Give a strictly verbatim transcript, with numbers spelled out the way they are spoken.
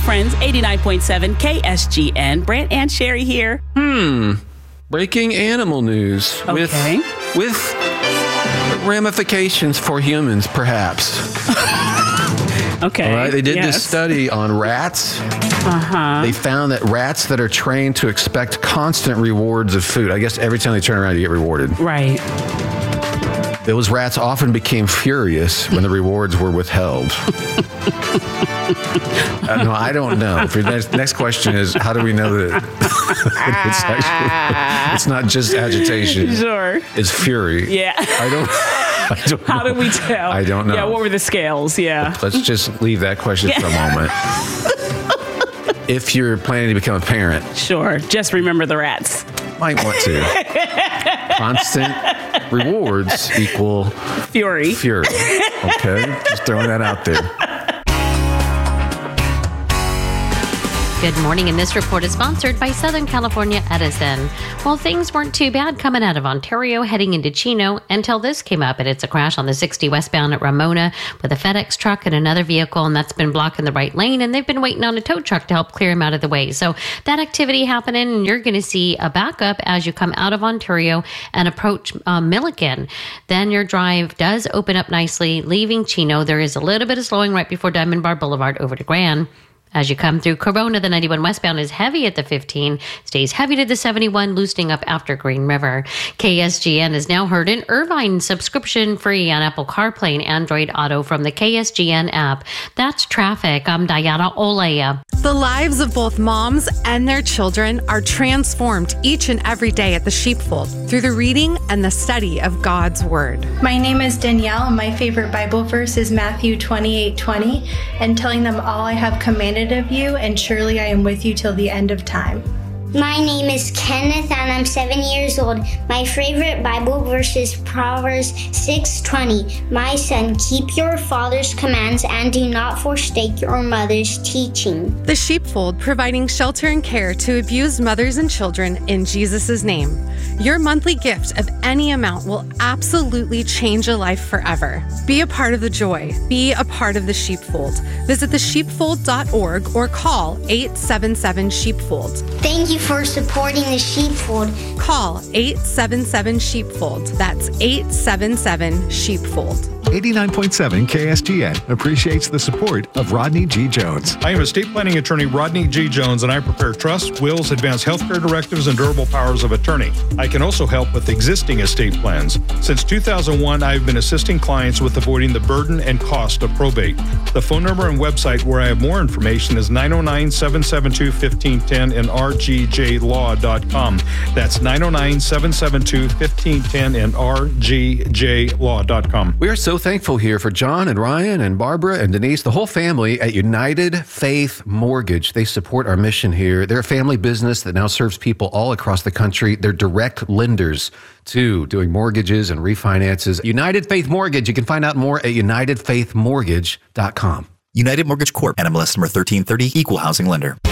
friends, eighty-nine point seven K S G N. Brant and Sherry here. Hmm. Breaking animal news. Okay. With, with ramifications for humans, perhaps. Okay. All right. They did yes. this study on rats. Uh-huh. They found that rats that are trained to expect constant rewards of food, I guess every time they turn around, you get rewarded. Right. Those rats often became furious when the rewards were withheld. uh, no, I don't know. If your next, next question is, how do we know that it's actually, it's not just agitation? Sure. It's fury. Yeah. I don't, I don't How know. do we tell? I don't know. Yeah, what were the scales? Yeah. Let's just leave that question for a moment. If you're planning to become a parent, Sure. Just remember the rats. might want to. Constant rewards equal Fury. fury. Okay? Just throwing that out there. Good morning, and this report is sponsored by Southern California Edison. Well, things weren't too bad coming out of Ontario heading into Chino until this came up, and it's a crash on the sixty westbound at Ramona with a FedEx truck and another vehicle, and that's been blocking the right lane, and they've been waiting on a tow truck to help clear him out of the way. So that activity happening, and you're going to see a backup as you come out of Ontario and approach uh, Milliken. Then your drive does open up nicely, leaving Chino. There is a little bit of slowing right before Diamond Bar Boulevard over to Grand. As you come through Corona, the ninety-one westbound is heavy at the fifteen, stays heavy to the seventy-one, loosening up after Green River. K S G N is now heard in Irvine, subscription free on Apple CarPlay and Android Auto from the K S G N app. That's traffic. I'm Diana Olea. The lives of both moms and their children are transformed each and every day at the Sheepfold through the reading and the study of God's Word. My name is Danielle, and my favorite Bible verse is Matthew twenty-eight twenty, and telling them all I have commanded of you, and surely I am with you till the end of time. My name is Kenneth, and I'm seven years old. My favorite Bible verse is Proverbs six twenty. My son, keep your father's commands and do not forsake your mother's teaching. The Sheepfold, providing shelter and care to abused mothers and children in Jesus' name. Your monthly gift of any amount will absolutely change a life forever. Be a part of the joy. Be a part of the Sheepfold. Visit the sheepfold dot org or call eight seven seven sheepfold. Thank you for supporting the Sheepfold. Call eight seven seven sheepfold. That's eight seven seven sheepfold. eighty-nine point seven K S G N appreciates the support of Rodney G. Jones. I am estate planning attorney Rodney G. Jones, and I prepare trusts, wills, advanced healthcare directives, and durable powers of attorney. I can also help with existing estate plans. Since two thousand one, I have been assisting clients with avoiding the burden and cost of probate. The phone number and website where I have more information is nine oh nine, seven seven two, one five one zero and r g j law dot com. That's nine oh nine, seven seven two, one five one zero and r g j law dot com. We are so thankful here for John and Ryan and Barbara and Denise, the whole family at United Faith Mortgage. They support our mission here. They're a family business that now serves people all across the country. They're direct lenders too, doing mortgages and refinances. United Faith Mortgage. You can find out more at united faith mortgage dot com. United Mortgage Corp. N M L S number thirteen thirty, Equal Housing Lender.